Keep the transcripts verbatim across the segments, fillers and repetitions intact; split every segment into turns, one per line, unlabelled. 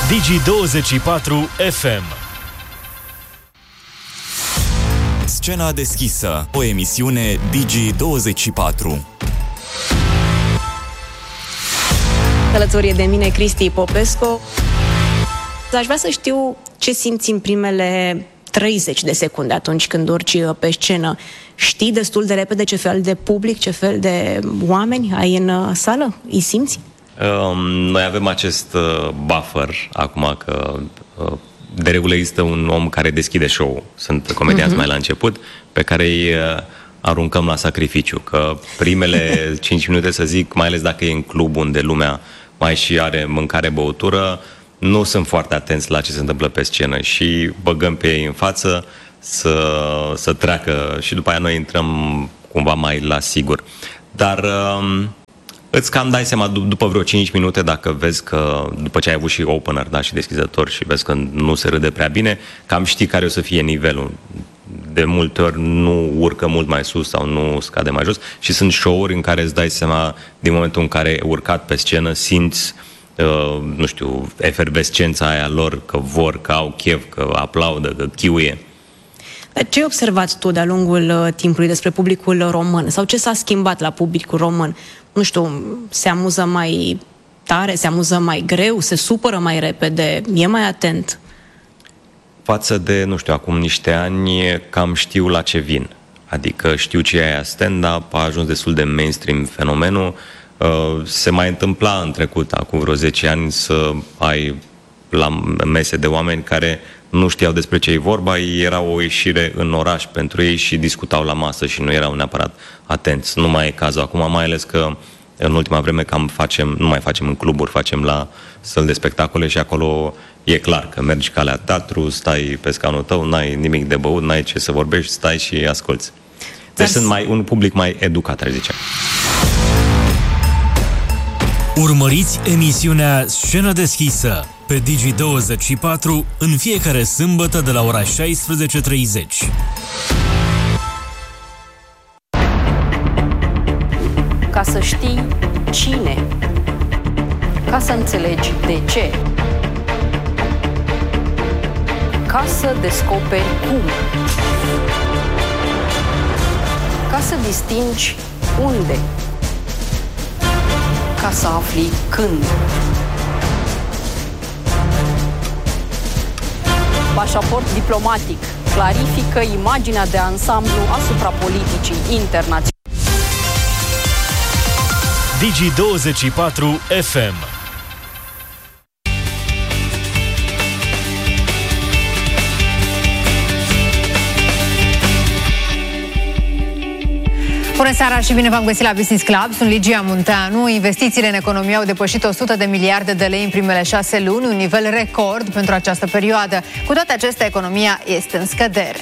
Digi douăzeci și patru F M.
Scena deschisă, o emisiune Digi douăzeci și patru.
Alături de mine Cristi Popescu. Aș vrea să știu ce simți în primele treizeci de secunde atunci când urci pe scenă. Știi destul de repede ce fel de public, ce fel de oameni ai în sală? Îi simți?
Um, noi avem acest uh, buffer acum că uh, de regulă există un om care deschide show-ul. Sunt comedianți uh-huh. mai la început, pe care îi uh, aruncăm la sacrificiu. Că primele cinci minute, să zic, mai ales dacă e în club unde lumea mai și are mâncare, băutură, nu sunt foarte atenți la ce se întâmplă pe scenă și băgăm pe ei în față să, să treacă și după aia noi intrăm cumva mai la sigur. Dar uh, îți cam dai seama d- după vreo cinci minute, dacă vezi că, după ce ai avut și opener, da, și deschizător și vezi că nu se râde prea bine, cam știi care o să fie nivelul. De multe ori nu urcă mult mai sus sau nu scade mai jos și sunt show-uri în care îți dai seama, din momentul în care ai urcat pe scenă, simți, uh, nu știu, efervescența aia lor, că vor, că au chef, că aplaudă, că chiuie.
Ce ai observat tu de-a lungul uh, timpului despre publicul român? Sau ce s-a schimbat la publicul român? Nu știu, se amuză mai tare, se amuză mai greu, se supără mai repede, e mai atent?
Față de, nu știu, acum niște ani, cam știu la ce vin. Adică știu ce e aia stand-up, a ajuns destul de mainstream fenomenul. Se mai întâmpla în trecut, acum vreo zece ani, să ai la mese de oameni care nu știau despre ce e vorba, era o ieșire în oraș pentru ei și discutau la masă și nu erau neapărat atenți. Nu mai e cazul acum, mai ales că în ultima vreme cam facem, nu mai facem în cluburi, facem la săli de spectacole și acolo e clar că mergi ca la teatru, stai pe scaunul tău, n-ai nimic de băut, n-ai ce să vorbești, stai și asculți. Deci sunt mai, un public mai educat, ar zice.
Urmăriți emisiunea Scenă deschisă pe Digi douăzeci și patru în fiecare sâmbătă de la ora șaisprezece treizeci.
Ca să știi cine, ca să înțelegi de ce, ca să descoperi cum, ca să distingi unde, ca să afli când. Pașaport diplomatic clarifică imaginea de ansamblu asupra politicii internaționale.
Digi douăzeci și patru F M.
Bună seara și bine v-am găsit la Business Club. Sunt Ligia Munteanu. Investițiile în economie au depășit o sută de miliarde de lei în primele șase luni, un nivel record pentru această perioadă. Cu toate acestea, economia este în scădere.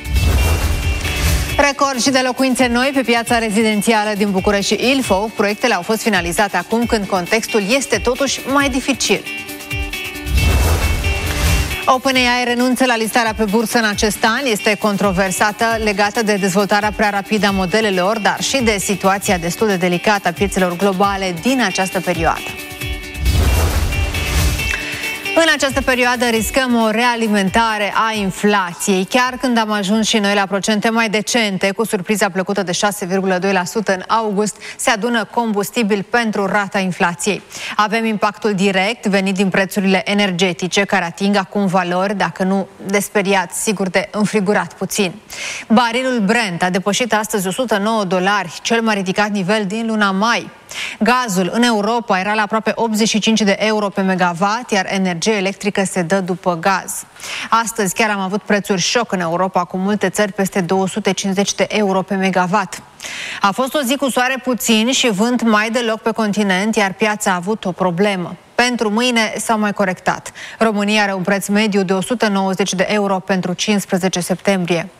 Record și de locuințe noi pe piața rezidențială din București și Ilfov. Proiectele au fost finalizate acum când contextul este totuși mai dificil. OpenAI renunță la listarea pe bursă în acest an. Este controversată, legată de dezvoltarea prea rapidă a modelelor, dar și de situația destul de delicată a piețelor globale din această perioadă. În această perioadă riscăm o realimentare a inflației, chiar când am ajuns și noi la procente mai decente, cu surpriza plăcută de șase virgulă doi la sută în august, se adună combustibil pentru rata inflației. Avem impactul direct venit din prețurile energetice, care ating acum valori, dacă nu desperiat, sigur de înfrigurat puțin. Barilul Brent a depășit astăzi o sută nouă dolari, cel mai ridicat nivel din luna mai. Gazul în Europa era la aproape optzeci și cinci de euro pe megawatt, iar energia electrică se dă după gaz. Astăzi chiar am avut prețuri șoc în Europa, cu multe țări peste două sute cincizeci de euro pe megawatt. A fost o zi cu soare puțin și vânt mai deloc pe continent, iar piața a avut o problemă. Pentru mâine s-au mai corectat. România are un preț mediu de o sută nouăzeci de euro pentru cincisprezece septembrie.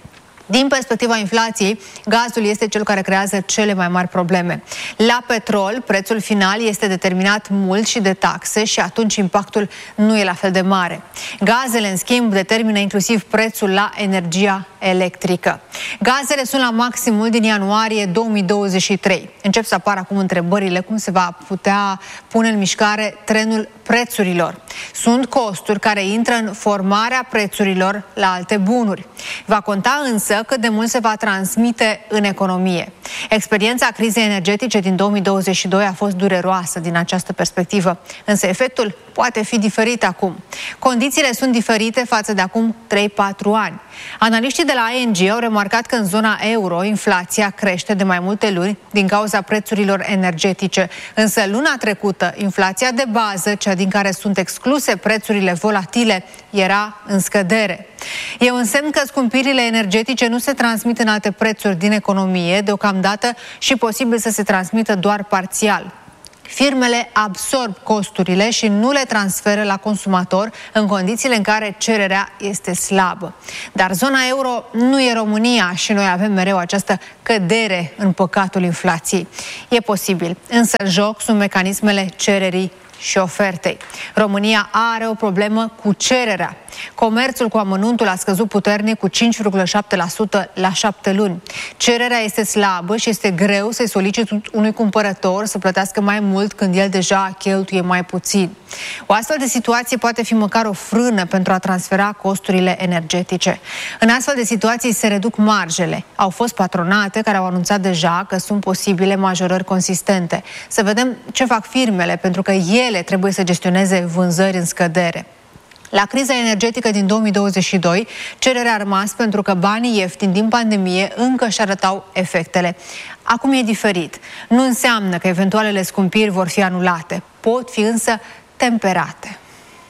Din perspectiva inflației, gazul este cel care creează cele mai mari probleme. La petrol, prețul final este determinat mult și de taxe și atunci impactul nu e la fel de mare. Gazele, în schimb, determină inclusiv prețul la energia electrică. Gazele sunt la maximul din ianuarie două mii douăzeci și trei. Încep să apară acum întrebările cum se va putea pune în mișcare trenul prețurilor. Sunt costuri care intră în formarea prețurilor la alte bunuri. Va conta însă cât de mult se va transmite în economie. Experiența crizei energetice din două mii douăzeci și doi a fost dureroasă din această perspectivă, însă efectul poate fi diferit acum. Condițiile sunt diferite față de acum trei patru ani. Analiștii de la I N G au remarcat că în zona euro inflația crește de mai multe luni din cauza prețurilor energetice, însă luna trecută inflația de bază, cea din care sunt excluse prețurile volatile, era în scădere. E un semn că scumpirile energetice nu se transmit în alte prețuri din economie deocamdată și posibil să se transmită doar parțial. Firmele absorb costurile și nu le transferă la consumator în condițiile în care cererea este slabă. Dar zona euro nu e România și noi avem mereu această cădere în păcatul inflației. E posibil, însă în joc sunt mecanismele cererii și ofertei. România are o problemă cu cererea. Comerțul cu amănuntul a scăzut puternic cu cinci virgulă șapte la sută la șapte luni. Cererea este slabă și este greu să-i solicit unui cumpărător să plătească mai mult când el deja cheltuie mai puțin. O astfel de situație poate fi măcar o frână pentru a transfera costurile energetice. În astfel de situații se reduc marjele. Au fost patronate care au anunțat deja că sunt posibile majorări consistente. Să vedem ce fac firmele, pentru că ele trebuie să gestioneze vânzări în scădere. La criza energetică din două mii douăzeci și doi, cererea a rămas pentru că banii ieftini din pandemie încă își arătau efectele. Acum e diferit. Nu înseamnă că eventualele scumpiri vor fi anulate. Pot fi însă temperate.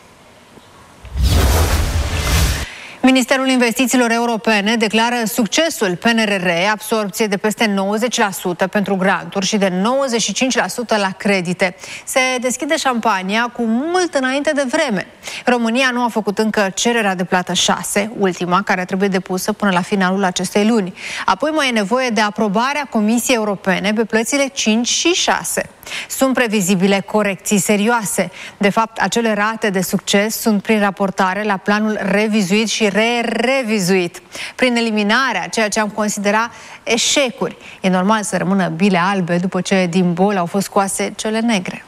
Ministerul Investițiilor Europene declară succesul P N R R, absorbție de peste nouăzeci la sută pentru granturi și de nouăzeci și cinci la sută la credite. Se deschide șampania cu mult înainte de vreme. România nu a făcut încă cererea de plată șase, ultima, care trebuie depusă până la finalul acestei luni. Apoi mai e nevoie de aprobarea Comisiei Europene pe plățile cinci și șase. Sunt previzibile corecții serioase. De fapt, acele rate de succes sunt prin raportare la planul revizuit și re-revizuit, prin eliminarea ceea ce am considerat eșecuri. E normal să rămână bile albe după ce din bol au fost scoase cele negre.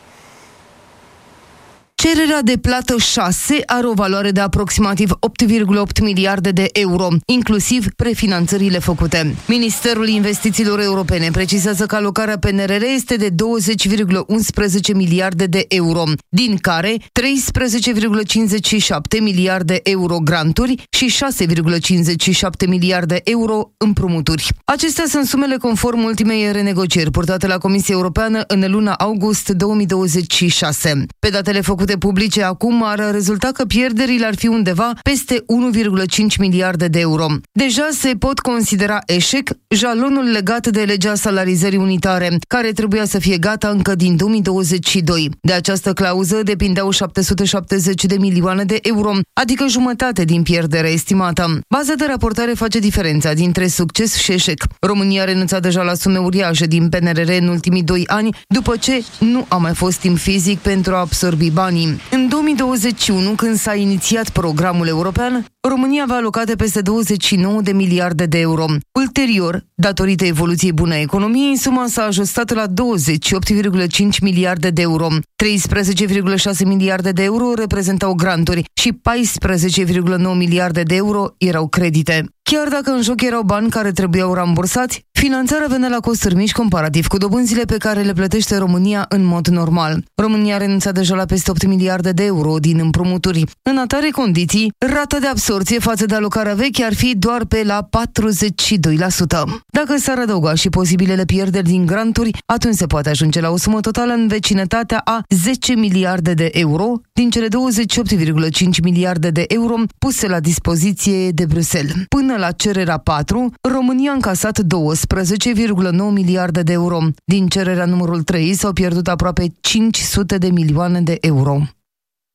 Cererea de plată șase are o valoare de aproximativ opt virgulă opt miliarde de euro, inclusiv prefinanțările făcute. Ministerul Investițiilor Europene precizează că alocarea P N R R este de douăzeci virgulă unsprezece miliarde de euro, din care treisprezece virgulă cincizeci și șapte miliarde euro granturi și șase virgulă cincizeci și șapte miliarde euro împrumuturi. Acestea sunt sumele conform ultimei renegocieri purtate la Comisia Europeană în luna august două mii douăzeci și șase. Pe datele făcute publice acum ar rezulta că pierderile ar fi undeva peste unu virgulă cinci miliarde de euro. Deja se pot considera eșec jalonul legat de legea salarizării unitare, care trebuia să fie gata încă din două mii douăzeci și doi. De această clauză depindeau șapte sute șaptezeci de milioane de euro, adică jumătate din pierderea estimată. Baza de raportare face diferența dintre succes și eșec. România a renunțat deja la sume uriașe din P N R R în ultimii doi ani, după ce nu a mai fost timp fizic pentru a absorbi banii. În două mii douăzeci și unu, când s-a inițiat programul european, România avea alocate peste douăzeci și nouă de miliarde de euro. Ulterior, datorită evoluției bune a economiei, suma s-a ajustat la douăzeci și opt virgulă cinci miliarde de euro. treisprezece virgulă șase miliarde de euro reprezentau granturi și paisprezece virgulă nouă miliarde de euro erau credite. Chiar dacă în joc erau bani care trebuiau rambursați, finanțarea venea la costuri mici comparativ cu dobânzile pe care le plătește România în mod normal. România a renunțat deja la peste opt miliarde de euro din împrumuturi. În atare condiții, rata de absorție față de alocarea veche ar fi doar pe la patruzeci și doi la sută. Dacă s-ar adăuga și posibilele pierderi din granturi, atunci se poate ajunge la o sumă totală în vecinătatea a zece miliarde de euro, din cele douăzeci și opt virgulă cinci miliarde de euro puse la dispoziție de Bruxelles. Până la cererea patru, România a încasat douăsprezece virgulă nouă miliarde de euro. Din cererea numărul trei s-au pierdut aproape cinci sute de milioane de euro.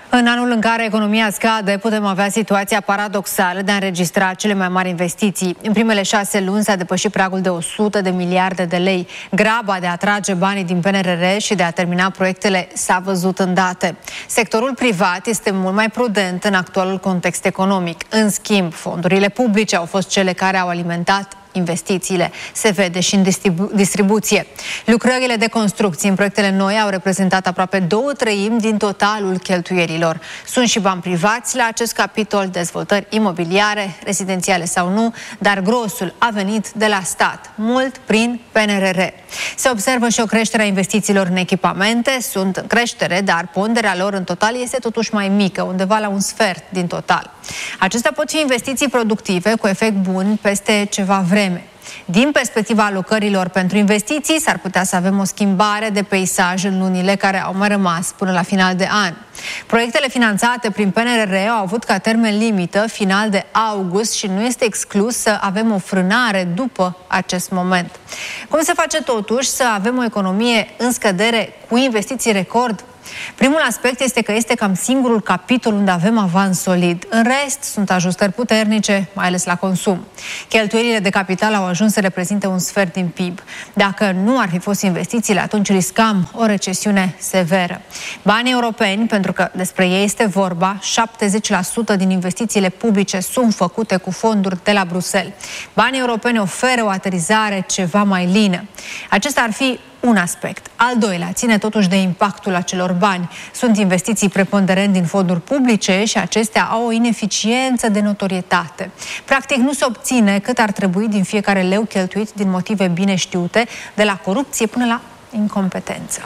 În anul în care economia scade, putem avea situația paradoxală de a înregistra cele mai mari investiții. În primele șase luni s-a depășit pragul de o sută de miliarde de lei. Graba de a atrage banii din P N R R și de a termina proiectele s-a văzut în date. Sectorul privat este mult mai prudent în actualul context economic. În schimb, fondurile publice au fost cele care au alimentat investițiile. Se vede și în distribu- distribuție. Lucrările de construcții în proiectele noi au reprezentat aproape două treimi din totalul cheltuierilor. Sunt și bani privați la acest capitol, dezvoltări imobiliare, rezidențiale sau nu, dar grosul a venit de la stat, mult prin P N R R. Se observă și o creștere a investițiilor în echipamente, sunt în creștere, dar ponderea lor în total este totuși mai mică, undeva la un sfert din total. Acestea pot fi investiții productive cu efect bun peste ceva vreme. Din perspectiva alocărilor pentru investiții, s-ar putea să avem o schimbare de peisaj în lunile care au mai rămas până la final de an. Proiectele finanțate prin P N R R au avut ca termen limită final de august și nu este exclus să avem o frânare după acest moment. Cum se face totuși să avem o economie în scădere cu investiții record? Primul aspect este că este cam singurul capitol unde avem avans solid. În rest, sunt ajustări puternice, mai ales la consum. Cheltuielile de capital au ajuns să reprezinte un sfert din P I B. Dacă nu ar fi fost investițiile, atunci riscam o recesiune severă. Banii europeni, pentru că despre ei este vorba, șaptezeci la sută din investițiile publice sunt făcute cu fonduri de la Bruxelles. Banii europeni oferă o aterizare ceva mai lină. Acesta ar fi un aspect. Al doilea ține totuși de impactul acelor bani. Sunt investiții preponderent din fonduri publice și acestea au o ineficiență de notorietate. Practic nu se obține cât ar trebui din fiecare leu cheltuit din motive bine știute, de la corupție până la incompetență.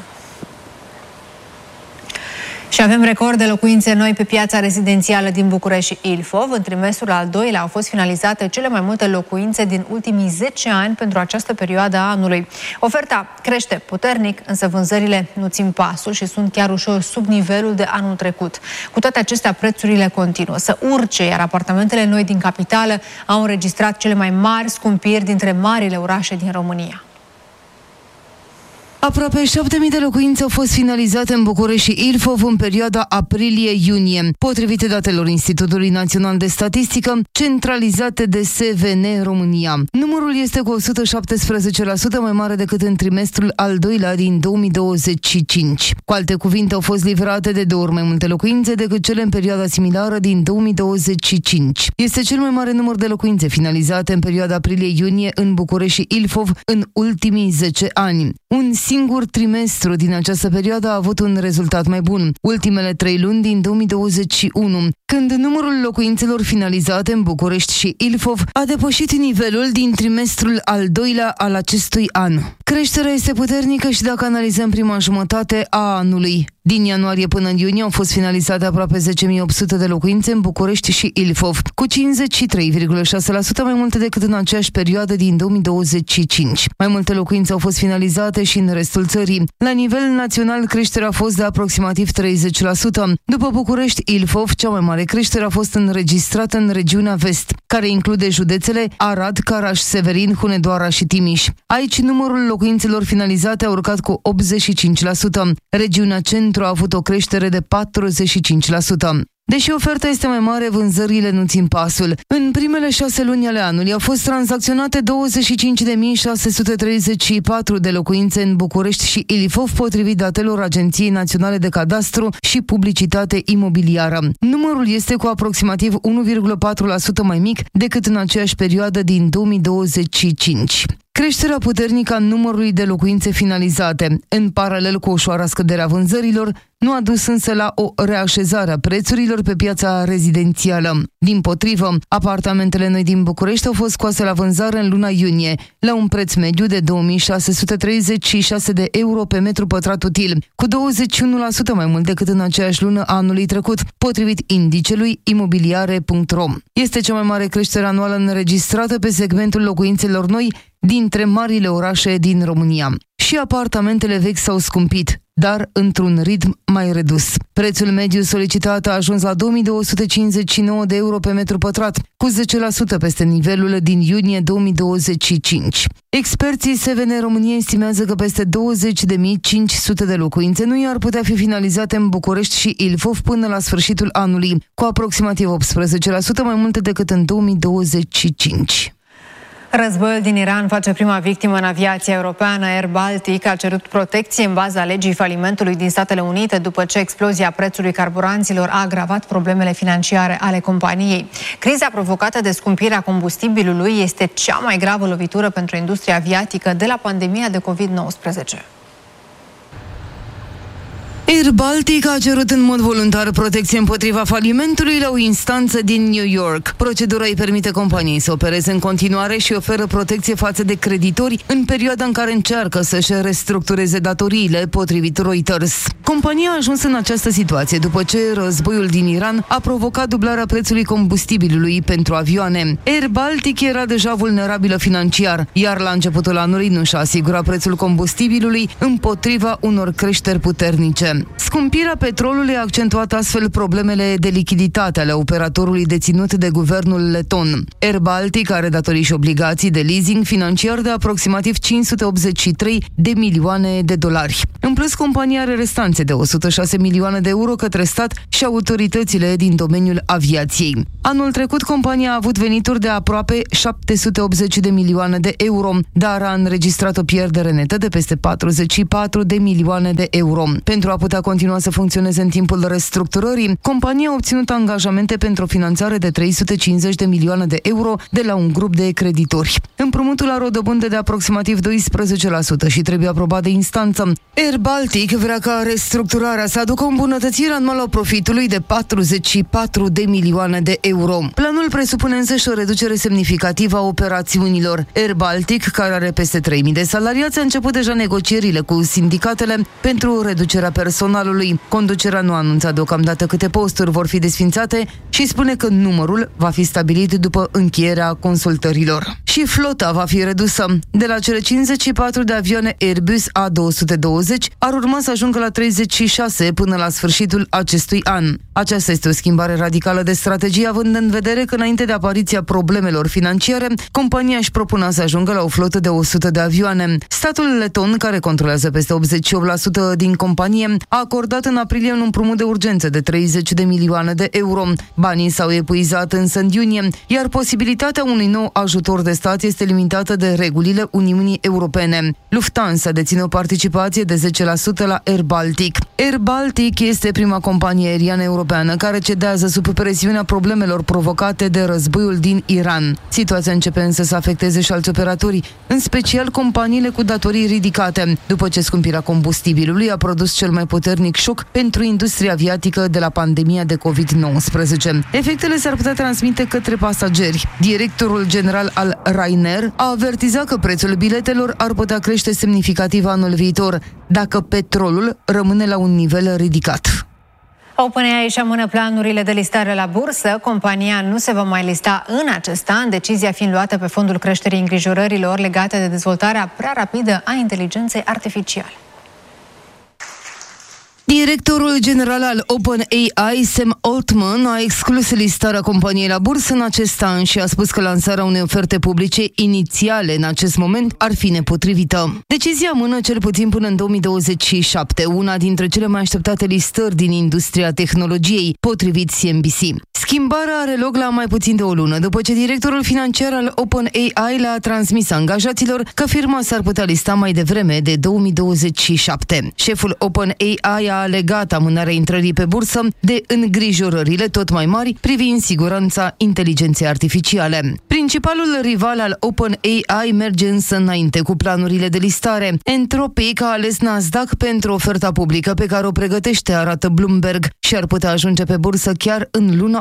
Și avem record de locuințe noi pe piața rezidențială din București și Ilfov. În trimestrul al doilea au fost finalizate cele mai multe locuințe din ultimii zece ani pentru această perioadă a anului. Oferta crește puternic, însă vânzările nu țin pasul și sunt chiar ușor sub nivelul de anul trecut. Cu toate acestea, prețurile continuă să urce, iar apartamentele noi din capitală au înregistrat cele mai mari scumpiri dintre marile orașe din România.
Aproape șapte mii de locuințe au fost finalizate în București și Ilfov în perioada aprilie-iunie, potrivit datelor Institutului Național de Statistică, centralizate de S V N România. Numărul este cu o sută șaptesprezece la sută mai mare decât în trimestrul al doilea din două mii douăzeci și cinci. Cu alte cuvinte, au fost livrate de două ori mai multe locuințe decât cele în perioada similară din două mii douăzeci și cinci. Este cel mai mare număr de locuințe finalizate în perioada aprilie-iunie în București și Ilfov în ultimii zece ani. Un singur trimestru din această perioadă a avut un rezultat mai bun, ultimele trei luni din două mii douăzeci și unu, când numărul locuințelor finalizate în București și Ilfov a depășit nivelul din trimestrul al doilea al acestui an. Creșterea este puternică și dacă analizăm prima jumătate a anului. Din ianuarie până în iunie au fost finalizate aproape zece mii opt sute de locuințe în București și Ilfov, cu cincizeci și trei virgulă șase la sută mai multe decât în aceeași perioadă din două mii douăzeci și cinci. Mai multe locuințe au fost finalizate și în restul țării. La nivel național, creșterea a fost de aproximativ treizeci la sută. După București, Ilfov, cea mai mare creștere a fost înregistrată în regiunea Vest, care include județele Arad, Caraș, Severin, Hunedoara și Timiș. Aici numărul locuințelor finalizate a urcat cu optzeci și cinci la sută. Regiunea Centru a avut o creștere de patruzeci și cinci la sută. Deși oferta este mai mare, vânzările nu țin pasul. În primele șase luni ale anului au fost tranzacționate douăzeci și cinci de mii șase sute treizeci și patru de locuințe în București și Ilfov, potrivit datelor Agenției Naționale de Cadastru și Publicitate Imobiliară. Numărul este cu aproximativ unu virgulă patru la sută mai mic decât în aceeași perioadă din două mii douăzeci și cinci. Creșterea puternică a numărului de locuințe finalizate, în paralel cu o ușoară scădere a vânzărilor, nu a dus însă la o reașezare a prețurilor pe piața rezidențială. Dimpotrivă, apartamentele noi din București au fost scoase la vânzare în luna iunie, la un preț mediu de două mii șase sute treizeci și șase de euro pe metru pătrat util, cu douăzeci și unu la sută mai mult decât în aceeași lună anului trecut, potrivit indicelui imobiliare punct ro. Este cea mai mare creștere anuală înregistrată pe segmentul locuințelor noi dintre marile orașe din România. Și apartamentele vechi s-au scumpit, dar într-un ritm mai redus. Prețul mediu solicitat a ajuns la două mii două sute cincizeci și nouă de euro pe metru pătrat, cu zece la sută peste nivelul din iunie două mii douăzeci și cinci. Experții S V N România estimează că peste douăzeci de mii cinci sute de locuințe nu i-ar putea fi finalizate în București și Ilfov până la sfârșitul anului, cu aproximativ optsprezece la sută mai multe decât în două mii douăzeci și cinci.
Războiul din Iran face prima victimă în aviația europeană. Air Baltic a cerut protecție în baza legii falimentului din Statele Unite după ce explozia prețului carburanților a agravat problemele financiare ale companiei. Criza provocată de scumpirea combustibilului este cea mai gravă lovitură pentru industria aviatică de la pandemia de covid nouăsprezece.
Air Baltic a cerut în mod voluntar protecție împotriva falimentului la o instanță din New York. Procedura îi permite companiei să opereze în continuare și oferă protecție față de creditori în perioada în care încearcă să-și restructureze datoriile, potrivit Reuters. Compania a ajuns în această situație după ce războiul din Iran a provocat dublarea prețului combustibilului pentru avioane. Air Baltic era deja vulnerabilă financiar, iar la începutul anului nu și-a asigurat prețul combustibilului împotriva unor creșteri puternice. Scumpirea petrolului a accentuat astfel problemele de lichiditate ale operatorului deținut de guvernul leton. Air Baltic are datorii și obligații de leasing financiar de aproximativ cinci sute optzeci și trei de milioane de dolari. În plus, compania are restanțe de o sută șase milioane de euro către stat și autoritățile din domeniul aviației. Anul trecut, compania a avut venituri de aproape șapte sute optzeci de milioane de euro, dar a înregistrat o pierdere netă de peste patruzeci și patru de milioane de euro. Pentru a putea continua să funcționeze în timpul restructurării, compania a obținut angajamente pentru o finanțare de trei sute cincizeci de milioane de euro de la un grup de creditori. Împrumutul are o dobândă de aproximativ doisprezece la sută și trebuie aprobat de instanță. Air Baltic vrea ca restructurarea să aducă o îmbunătățire anuală a profitului de patruzeci și patru de milioane de euro. Planul presupune însă și o reducere semnificativă a operațiunilor. Air Baltic, care are peste trei mii de salariați, a început deja negocierile cu sindicatele pentru reducerea personalului. Conducerea nu a anunțat deocamdată câte posturi vor fi desfințate și spune că numărul va fi stabilit după încheierea consultărilor. Și flota va fi redusă. De la cele cincizeci și patru de avioane Airbus A două sute douăzeci ar urma să ajungă la treizeci și șase până la sfârșitul acestui an. Aceasta este o schimbare radicală de strategie, având în vedere că înainte de apariția problemelor financiare, compania își propunea să ajungă la o flotă de o sută de avioane. Statul leton, care controlează peste optzeci și opt la sută din companie, a acordat în aprilie un împrumut de urgență de treizeci de milioane de euro. Banii s-au epuizat însă în iunie, iar posibilitatea unui nou ajutor de stat este limitată de regulile Uniunii Europene. Lufthansa deține o participație de zece la sută la Air Baltic. Air Baltic este prima companie aeriană europeană care cedează sub presiunea problemelor provocate de războiul din Iran. Situația începe însă să afecteze și alți operatori, în special companiile cu datorii ridicate, după ce scumpirea combustibilului a produs cel mai puternic șoc pentru industria aviatică de la pandemia de covid nouăsprezece. Efectele s-ar putea transmite către pasageri. Directorul general al Ryanair a avertizat că prețul biletelor ar putea crește semnificativ anul viitor, dacă petrolul rămâne la un nivel ridicat.
OpenAI își amână planurile de listare la bursă. Compania nu se va mai lista în acest an, decizia fiind luată pe fondul creșterii îngrijorărilor legate de dezvoltarea prea rapidă a inteligenței artificiale.
Directorul general al OpenAI, Sam Altman, a exclus listarea companiei la bursă în acest an și a spus că lansarea unei oferte publice inițiale în acest moment ar fi nepotrivită. Decizia amână cel puțin până în două mii douăzeci și șapte, una dintre cele mai așteptate listări din industria tehnologiei, potrivit C N B C. Schimbarea are loc la mai puțin de o lună, după ce directorul financiar al OpenAI le-a transmis angajaților că firma s-ar putea lista mai devreme de două mii douăzeci și șapte. Șeful OpenAI a legat amânarea intrării pe bursă de îngrijorările tot mai mari privind siguranța inteligenței artificiale. Principalul rival al OpenAI merge însă înainte cu planurile de listare. Anthropic a ales Nasdaq pentru oferta publică pe care o pregătește, arată Bloomberg, și ar putea ajunge pe bursă chiar în luna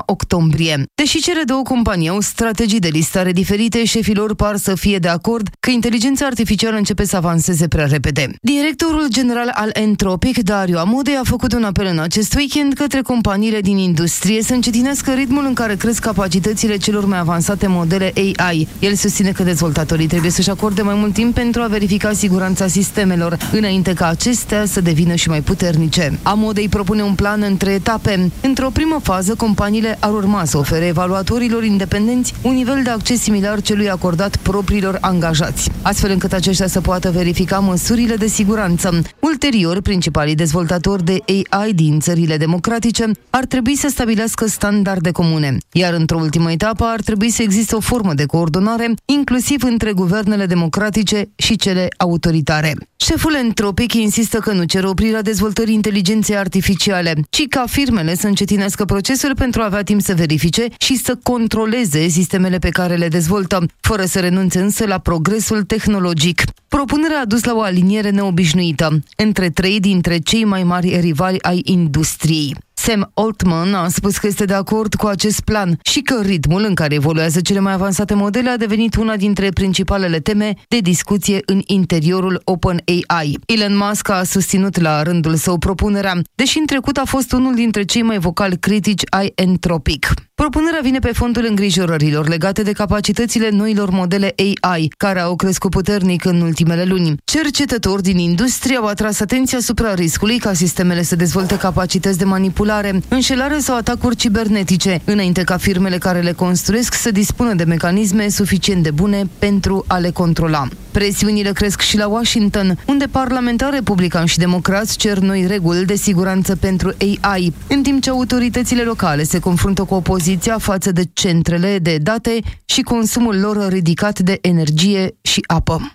octombrie. Deși cele două companii au strategii de listare diferite, șefilor par să fie de acord că inteligența artificială începe să avanseze prea repede. Directorul general al Anthropic, Dario Amodei, a făcut un apel în acest weekend către companiile din industrie să încetinească ritmul în care cresc capacitățile celor mai avansate modele A I. El susține că dezvoltatorii trebuie să-și acorde mai mult timp pentru a verifica siguranța sistemelor, înainte ca acestea să devină și mai puternice. Amodei propune un plan în trei etape. Într-o primă fază, companiile ar urma să ofere evaluatorilor independenți un nivel de acces similar celui acordat propriilor angajați, astfel încât aceștia să poată verifica măsurile de siguranță. Ulterior, principalii dezvoltatori de A I din țările democratice ar trebui să stabilească standarde comune, iar într-o ultimă etapă ar trebui să existe o formă de coordonare, inclusiv între guvernele democratice și cele autoritare. Șeful Anthropic insistă că nu cer oprirea dezvoltării inteligenței artificiale, ci ca firmele să încetinească procesul pentru a avea timp să verifice și să controleze sistemele pe care le dezvoltă, fără să renunțe însă la progresul tehnologic. Propunerea a dus la o aliniere neobișnuită între trei dintre cei mai mari rivali ai industriei. Sam Altman a spus că este de acord cu acest plan și că ritmul în care evoluează cele mai avansate modele a devenit una dintre principalele teme de discuție în interiorul OpenAI. Elon Musk a susținut la rândul său propunerea, deși în trecut a fost unul dintre cei mai vocali critici ai Anthropic. Propunerea vine pe fondul îngrijorărilor legate de capacitățile noilor modele A I, care au crescut puternic în ultimele luni. Cercetători din industrie au atras atenția asupra riscului ca sistemele să dezvolte capacități de manipulare, înșelare sau atacuri cibernetice, înainte ca firmele care le construiesc să dispună de mecanisme suficient de bune pentru a le controla. Presiunile cresc și la Washington, unde parlamentari republicani și democrați cer noi reguli de siguranță pentru A I, în timp ce autoritățile locale se confruntă cu opoziția față de centrele de date și consumul lor ridicat de energie și apă.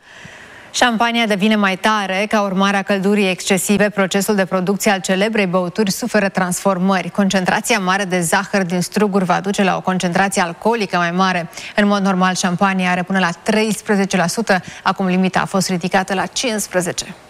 Șampania devine mai tare ca urmare a căldurii excesive. Procesul de producție al celebrei băuturi suferă transformări. Concentrația mare de zahăr din struguri va duce la o concentrație alcoolică mai mare. În mod normal, șampania are până la treisprezece la sută. Acum limita a fost ridicată la cincisprezece la sută.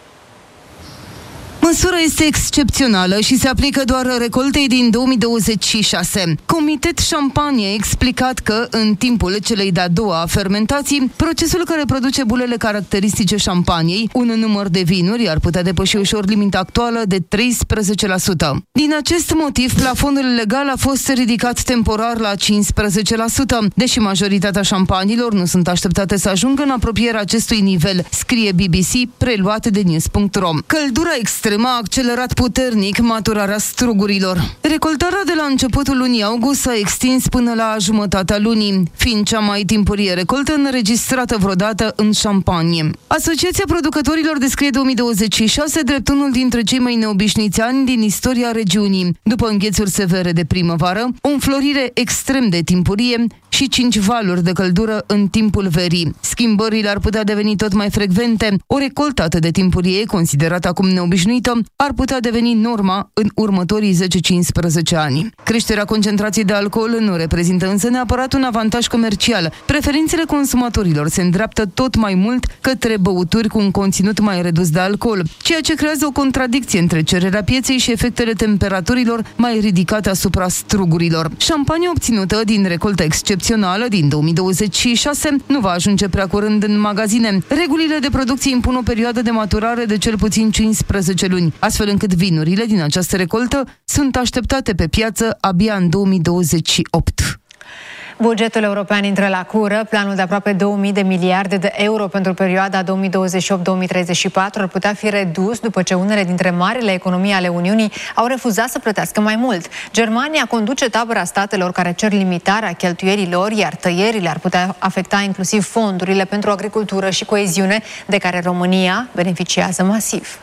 Măsura este excepțională și se aplică doar recoltei din două mii douăzeci și șase. Comitet Șampanie a explicat că, în timpul celei de-a doua fermentații, procesul care produce bulele caracteristice șampaniei, un număr de vinuri, ar putea depăși ușor limita actuală de treisprezece la sută. Din acest motiv, plafonul legal a fost ridicat temporar la cincisprezece la sută, deși majoritatea șampaniilor nu sunt așteptate să ajungă în apropierea acestui nivel, scrie B B C, preluat de news punct ro. Căldura extremă a accelerat puternic maturarea strugurilor. Recoltarea de la începutul lunii august s-a extins până la jumătatea lunii, fiind cea mai timpurie recoltă înregistrată vreodată în Șampanie. Asociația Producătorilor descrie două mii douăzeci și șase drept unul dintre cei mai neobișnuiți ani din istoria regiunii, după înghețuri severe de primăvară, o înflorire extrem de timpurie și cinci valuri de căldură în timpul verii. Schimbările ar putea deveni tot mai frecvente. O recoltă atât de timpurie, considerată acum neobișnuită, ar putea deveni norma în următorii zece cincisprezece ani. Creșterea concentrației de alcool nu reprezintă însă neapărat un avantaj comercial. Preferințele consumatorilor se îndreaptă tot mai mult către băuturi cu un conținut mai redus de alcool, ceea ce creează o contradicție între cererea pieței și efectele temperaturilor mai ridicate asupra strugurilor. Șampania obținută din recoltă excepțională din două mii douăzeci și șase nu va ajunge prea curând în magazine. Regulile de producție impun o perioadă de maturare de cel puțin cincisprezece luni, astfel încât vinurile din această recoltă sunt așteptate pe piață abia în două mii douăzeci și opt.
Bugetul european intră la cură. Planul de aproape două mii de miliarde de euro pentru perioada două mii douăzeci și opt două mii treizeci și patru ar putea fi redus după ce unele dintre marile economii ale Uniunii au refuzat să plătească mai mult. Germania conduce tabăra statelor care cer limitarea cheltuielilor, iar tăierile ar putea afecta inclusiv fondurile pentru agricultură și coeziune, de care România beneficiază masiv.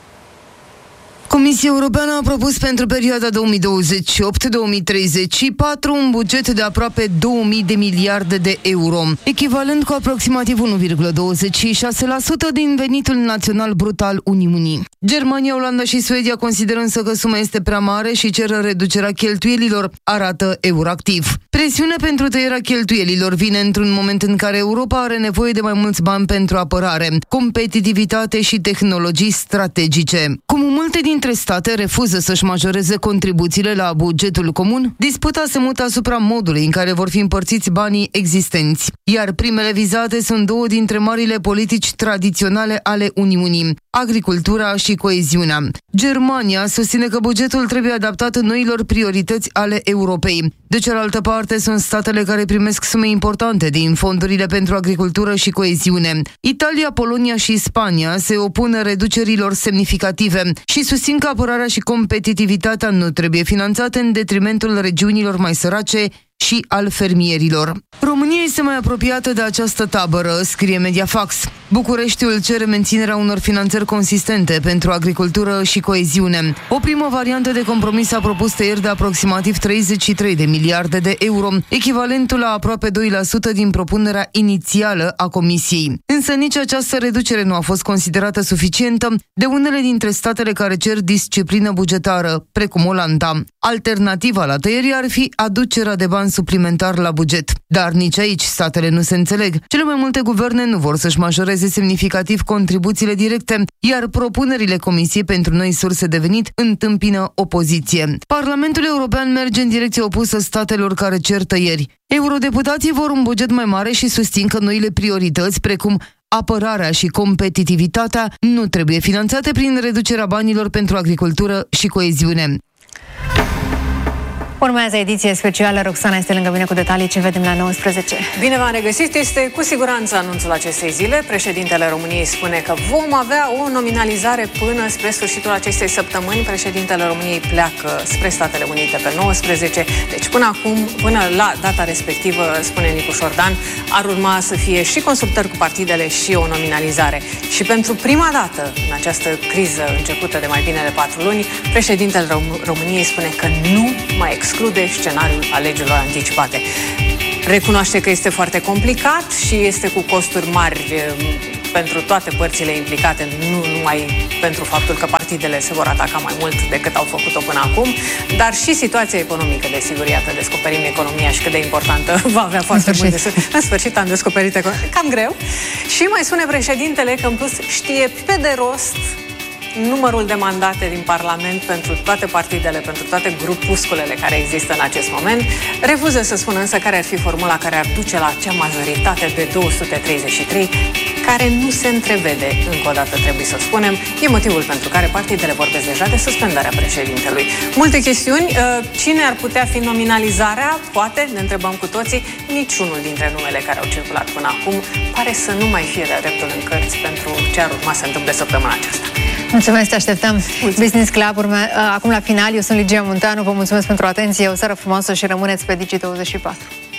Comisia Europeană a propus pentru perioada două mii douăzeci și opt două mii treizeci și patru un buget de aproape două mii de miliarde de euro, echivalent cu aproximativ unu virgulă douăzeci și șase la sută din venitul național brut al Uniunii. Germania, Olanda și Suedia consideră însă că suma este prea mare și cer reducerea cheltuielilor, arată Euractiv. Presiunea pentru tăierea cheltuielilor vine într-un moment în care Europa are nevoie de mai mulți bani pentru apărare, competitivitate și tehnologii strategice. Cum multe dintre dintre state refuză să-și majoreze contribuțiile la bugetul comun, disputa se mută asupra modului în care vor fi împărțiți banii existenți. Iar primele vizate sunt două dintre marile politici tradiționale ale Uniunii, agricultura și coeziunea. Germania susține că bugetul trebuie adaptat noilor priorități ale Europei. De cealaltă parte, sunt statele care primesc sume importante din fondurile pentru agricultură și coeziune. Italia, Polonia și Spania se opun reducerilor semnificative și susțin că apărarea și competitivitatea nu trebuie finanțate în detrimentul regiunilor mai sărace și al fermierilor. România este mai apropiată de această tabără, scrie Mediafax. Bucureștiul cere menținerea unor finanțări consistente pentru agricultură și coeziune. O primă variantă de compromis a propus tăieri de aproximativ treizeci și trei de miliarde de euro, echivalentul la aproape doi la sută din propunerea inițială a Comisiei. Însă nici această reducere nu a fost considerată suficientă de unele dintre statele care cer disciplină bugetară, precum Olanda. Alternativa la tăieri ar fi aducerea de bani suplimentar la buget. Dar nici aici statele nu se înțeleg. Cele mai multe guverne nu vor să-și majoreze semnificativ contribuțiile directe, iar propunerile Comisiei pentru noi surse de venit întâmpină opoziție. Parlamentul European merge în direcție opusă statelor care cer tăieri. Eurodeputații vor un buget mai mare și susțin că noile priorități, precum apărarea și competitivitatea, nu trebuie finanțate prin reducerea banilor pentru agricultură și coeziune.
Urmează ediție specială. Roxana este lângă mine cu detalii. Ce vedem la nouăsprezece?
Bine v-am regăsit. Este cu siguranță anunțul acestei zile. Președintele României spune că vom avea o nominalizare până spre sfârșitul acestei săptămâni. Președintele României pleacă spre Statele Unite pe nouăsprezece. Deci până acum, până la data respectivă, spune Nicu Șordan, ar urma să fie și consultări cu partidele și o nominalizare. Și pentru prima dată în această criză începută de mai bine de patru luni, președintele Rom- României spune că nu mai exclude exclude scenariul alegerilor anticipate. Recunoaște că este foarte complicat și este cu costuri mari pentru toate părțile implicate, nu numai pentru faptul că partidele se vor ataca mai mult decât au făcut-o până acum, dar și situația economică, desigur, iată, descoperim economia și cât de importantă va avea foarte mult de sus. În sfârșit am descoperit economia. Cam greu. Și mai spune președintele că în plus știe pe de rost numărul de mandate din Parlament pentru toate partidele, pentru toate grupusculele care există în acest moment. Refuză să spună însă care ar fi formula care ar duce la acea majoritate de două sute treizeci și trei, care nu se întrevede, încă o dată trebuie să spunem. E motivul pentru care partidele vorbesc deja de suspendarea președintelui. Multe chestiuni. Cine ar putea fi nominalizarea? Poate, ne întrebăm cu toții. Niciunul dintre numele care au circulat până acum pare să nu mai fie de dreptul în cărți pentru ce ar urma să întâmple săptămâna aceasta.
Mulțumesc, te așteptăm. Mulțumesc. Business Club, urme, acum la final, eu sunt Ligia Munteanu, vă mulțumesc pentru atenție, o seară frumoasă și rămâneți pe Digi douăzeci și patru.